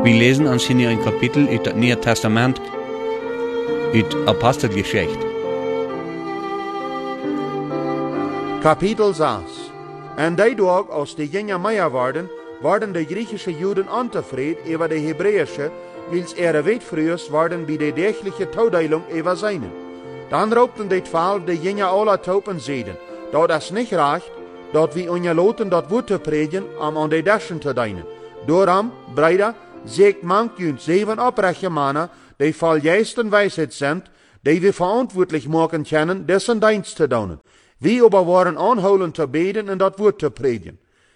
Wir lesen uns hier ein Kapitel uit het Nieuwe Testament, uit Apostelgeschichte. Kapitel 6. En daardoor, als die Jünger mehr waren de griechische Juden ontevreden über de Hebräische, wils ihre Weitfrühers waren bij de dergelijke toedeling über seinen. Dan roepten dit Fall de Jünger alle top en zeiden, dat es nicht reicht, dat wir ungeloten dat Wort te predigen, an de Daschen te dienen. Daarom, Brüder, zegt mank junt 7 oprechte Männer, die voll juisten Weisheit sind, die wir verantwortlich machen können, dessen Dienst zu tun. Wir aber waren anholen zu beten und das Wort zu predigen.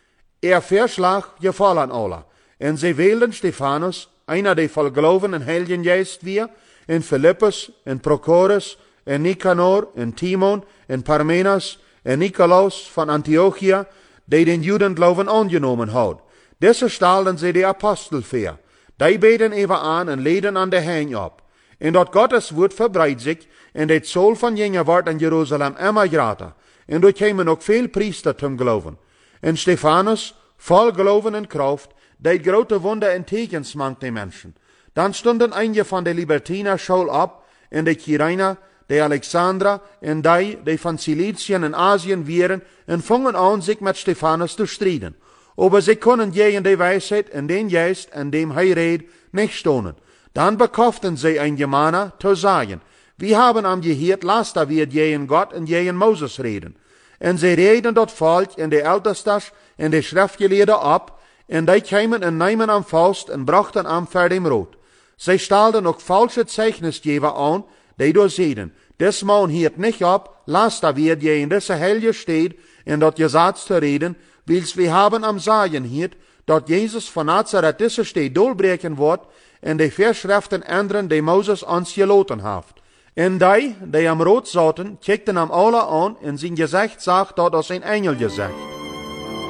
Verschlag gefallen an alle. Und sie wählten Stephanus, einer der voll Glauben und Heiligen Geist wir, in Philippus, in Prochorus, in Nikanor, in Timon, in Parmenas, in Nikolaus von Antiochia, die den Judenglauben angenommen hat. Diese stalden sie die Apostel vor. Die beten even an und leden an der Hand ab. En dat Gottes Wort verbreitet sich, en de Zoll van Jünger wordt in Jeruzalem immer grater. En dort kämen ook veel Priester zum Glauben. En Stephanus, voll Glauben und Kraft, deed grote Wunder en Tekens mank de Menschen. Dan stunden einige van de Libertiner Schul ab, en de Kyriner, de Alexandra, en die van Silizien en Asien wieren, en fangen an, sich mit Stephanus zu strijden. Aber sie können gegen die Weisheit und den Geist, an dem er redet, nicht stonen. Dann bekauften sie ein Gemahner zu sagen, wir haben am gehört, laster wird gegen Gott und gegen Moses reden. Und sie reden dort Volk in der Ältestas und der Schriftgelehrte ab, und die kamen und nahmen am Faust und brachten am Pferd im Rot. Sie stellten auch falsche Zeichnisgeber an, die dort sehen, des Mann hielt nicht ab, laster wird gegen diese Helge steht, in dort Gesetz zu reden, wils wir haben am Sagen hier, dat Jesus von Nazareth diese Stad dolbreken wird, en de Verschriften ändern, die Moses uns geloten hat. En die am Rot saßen, kickten am alle an, en sein Gesicht sagt, dat als ein Engel gesagt.